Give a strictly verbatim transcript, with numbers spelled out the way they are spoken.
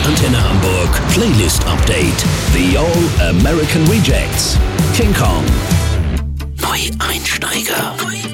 Antenne Hamburg Playlist Update. The All American Rejects. King Kong. Neueinsteiger.